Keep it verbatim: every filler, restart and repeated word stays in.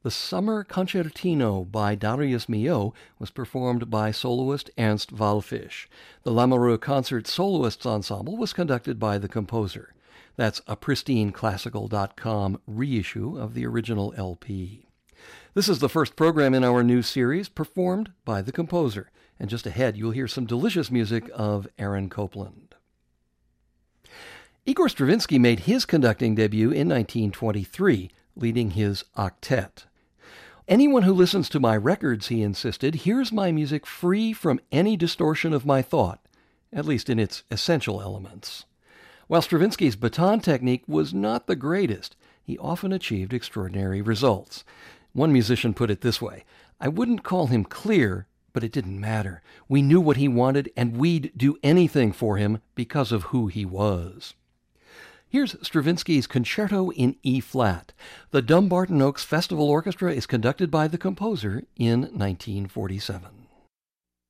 The Summer Concertino by Darius Milhaud was performed by soloist Ernst Wallfisch. The Lamoureux Concert Soloists Ensemble was conducted by the composer. That's a pristine classical dot com reissue of the original L P. This is the first program in our new series performed by the composer. And just ahead, you'll hear some delicious music of Aaron Copland. Igor Stravinsky made his conducting debut in nineteen twenty-three, leading his octet. Anyone who listens to my records, he insisted, hears my music free from any distortion of my thought, at least in its essential elements. While Stravinsky's baton technique was not the greatest, he often achieved extraordinary results. One musician put it this way: I wouldn't call him clear, but it didn't matter. We knew what he wanted, and we'd do anything for him because of who he was. Here's Stravinsky's Concerto in E-flat. The Dumbarton Oaks Festival Orchestra is conducted by the composer in nineteen forty-seven.